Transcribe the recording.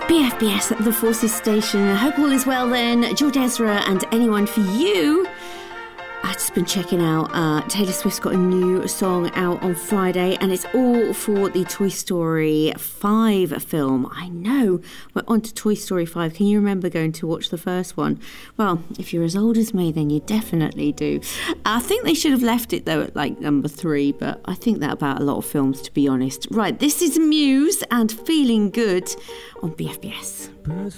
BFBS at the Forces Station. I hope all is well then. George Ezra and anyone for you. I've just been checking out Taylor Swift's got a new song out on Friday, and it's all for the Toy Story 5 film. I know, we're on to Toy Story 5. Can you remember going to watch the first one? Well, if you're as old as me, then you definitely do. I think they should have left it though at like number 3, but I think that about a lot of films, to be honest. Right, this is Muse and Feeling Good on BFBS. Birds